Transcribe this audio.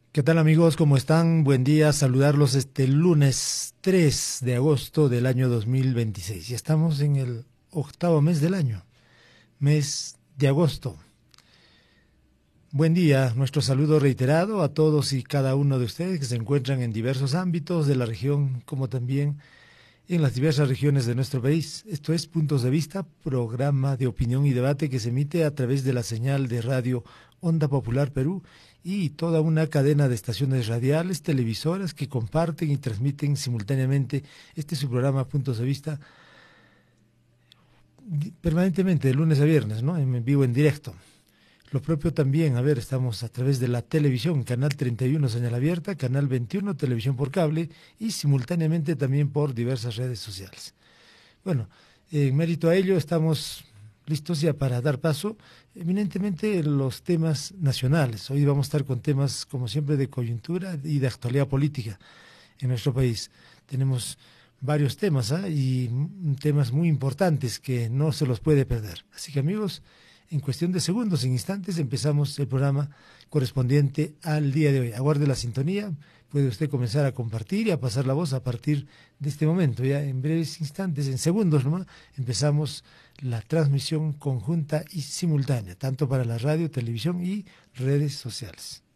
¿Qué tal amigos? ¿Cómo están? Buen día, saludarlos este lunes 3 de agosto del año 2026. Ya estamos en el octavo mes del año, mes de agosto. Buen día, nuestro saludo reiterado a todos y cada uno de ustedes que se encuentran en diversos ámbitos de la región, como también en las diversas regiones de nuestro país. Esto es Puntos de Vista, programa de opinión y debate que se emite a través de la señal de radio Onda Popular Perú y toda una cadena de estaciones radiales, televisoras que comparten y transmiten simultáneamente este su programa Puntos de Vista permanentemente de lunes a viernes, ¿no? En vivo, en directo. Lo propio también, a ver, estamos a través de la televisión, canal 31 señal abierta, canal 21 televisión por cable y simultáneamente también por diversas redes sociales. Bueno, en mérito a ello estamos listos ya para dar paso eminentemente en los temas nacionales. Hoy vamos a estar con temas, como siempre, de coyuntura y de actualidad política en nuestro país. Tenemos varios temas y temas muy importantes que no se los puede perder. Así que amigos, en cuestión de segundos, en instantes, empezamos el programa correspondiente al día de hoy. Aguarde la sintonía, puede usted comenzar a compartir y a pasar la voz a partir de este momento. Ya en breves instantes, en segundos nomás, empezamos la transmisión conjunta y simultánea, tanto para la radio, televisión y redes sociales.